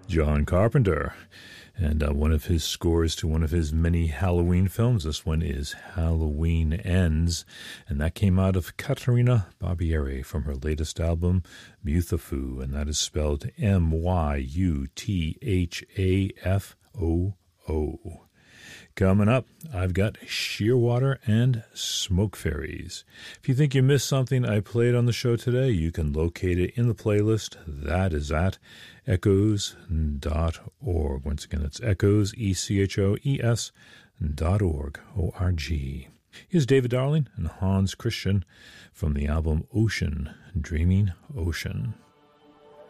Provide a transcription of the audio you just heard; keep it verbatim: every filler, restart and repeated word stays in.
John Carpenter. And uh, one of his scores to one of his many Halloween films. This one is Halloween Ends. And that came out of Caterina Barbieri from her latest album, Muthafu. And that is spelled M Y U T H A F O O. Coming up, I've got Shearwater and Smoke Fairies. If you think you missed something I played on the show today, you can locate it in the playlist. That is at echoes dot org. Once again, it's echoes, E C H O E S, dot org, O R G. Here's David Darling and Hans Christian from the album Ocean, Dreaming Ocean.